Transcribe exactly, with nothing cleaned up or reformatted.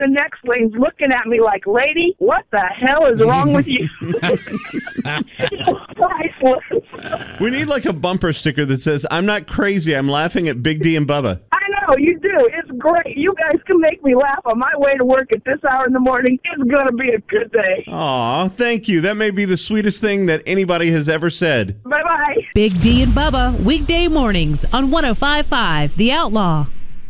The next lane's looking at me like, lady, what the hell is wrong with you? We need like a bumper sticker that says, I'm not crazy, I'm laughing at Big D and Bubba. I know, you do. It's great. You guys can make me laugh on my way to work at this hour in the morning. It's going to be a good day. Aw, thank you. That may be the sweetest thing that anybody has ever said. Bye-bye. Big D and Bubba, weekday mornings on one oh five point five The Outlaw.